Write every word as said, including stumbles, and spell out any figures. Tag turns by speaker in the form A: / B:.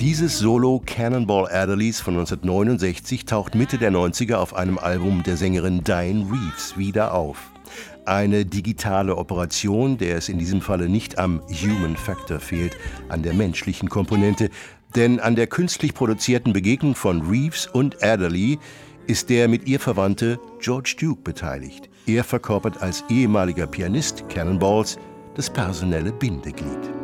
A: Dieses Solo Cannonball Adderleys von neunzehnhundertneunundsechzig taucht Mitte der neunziger auf einem Album der Sängerin Dianne Reeves wieder auf. Eine digitale Operation, der es in diesem Falle nicht am Human Factor fehlt, an der menschlichen Komponente, denn an der künstlich produzierten Begegnung von Reeves und Adderley ist der mit ihr verwandte George Duke beteiligt. Er verkörpert als ehemaliger Pianist Cannonballs das personelle Bindeglied.